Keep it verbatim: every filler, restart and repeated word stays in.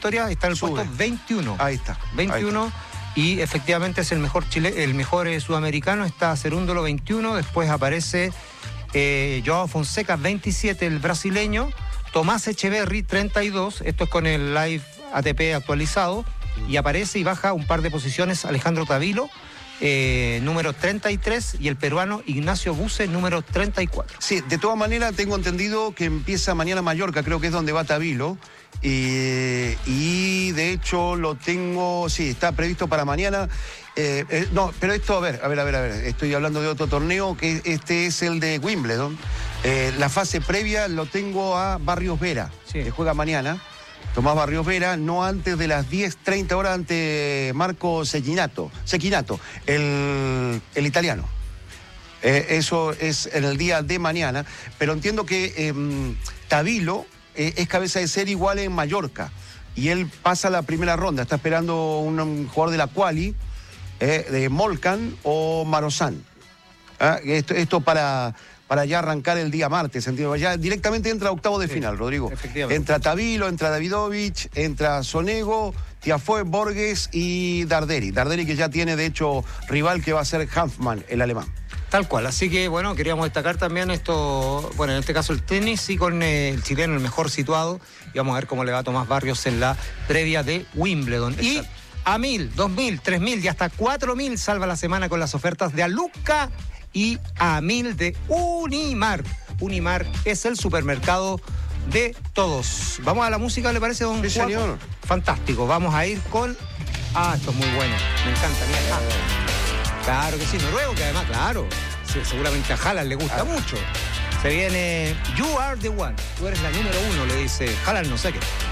victorias, está en el Sube. puesto veintiuno. Ahí está. veintiuno. Ahí está. Y efectivamente es el mejor chile, el mejor eh, sudamericano, está Cerúndolo veintiuno, después aparece eh, Joao Fonseca veintisiete, el brasileño, Tomás Echeverry treinta y dos, esto es con el live A T P actualizado, y aparece y baja un par de posiciones Alejandro Tavilo, eh, número treinta y tres, y el peruano Ignacio Buse, número treinta y cuatro. Sí, de todas maneras tengo entendido que empieza mañana Mallorca, creo que es donde va Tavilo. Eh, y de hecho lo tengo, sí, está previsto para mañana. Eh, eh, no, pero esto, a ver, a ver, a ver, a ver, estoy hablando de otro torneo, que este es el de Wimbledon. Eh, la fase previa lo tengo a Barrios Vera, sí, que juega mañana. Tomás Barrios Vera, no antes de las diez treinta horas ante Marco Cecchinato, Cecchinato, el, el italiano. Eh, eso es en el día de mañana, pero entiendo que eh, Tavilo eh, es cabeza de serie igual en Mallorca, y él pasa la primera ronda, está esperando un, un jugador de la Quali, eh, de Molcan o Marozán. ¿Ah? Esto, esto para, para ya arrancar el día martes, ¿entiendes? Ya directamente entra a octavo de sí, final, Rodrigo. Entra Tavilo, entra Davidovich, entra Sonego, Tiafoe, Borges y Darderi. Darderi que ya tiene, de hecho, rival que va a ser Hanfmann, el alemán. Tal cual, así que bueno, queríamos destacar también esto, bueno, en este caso el tenis y con eh, el chileno el mejor situado, y vamos a ver cómo le va a Tomás Barrios en la previa de Wimbledon. Exacto. Y a mil, dos mil, tres mil y hasta cuatro mil salva la semana con las ofertas de Aluca y a mil de Unimar. Unimar es el supermercado de todos. Vamos a la música, ¿le parece, don Sí, señor. Fantástico, vamos a ir con... Ah, esto es muy bueno, me encanta, mira. Ah. Claro que sí, noruego, que además, claro, sí, seguramente a Haaland le gusta ah. mucho. Se viene You Are The One, tú eres la número uno, le dice Haaland, no sé qué.